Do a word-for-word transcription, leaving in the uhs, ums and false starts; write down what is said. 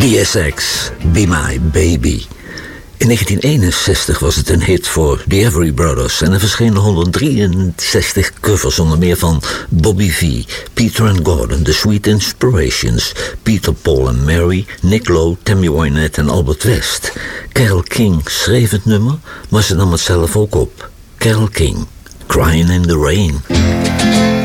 D S X, Be My Baby. In negentien eenenzestig was het een hit voor The Every Brothers en er verschenen honderddrieënzestig covers, onder meer van Bobby V, Peter and Gordon, The Sweet Inspirations, Peter, Paul and Mary, Nick Lowe, Tammy Wynette en Albert West. Carole King schreef het nummer, maar ze nam het zelf ook op. Carole King, Crying in the Rain.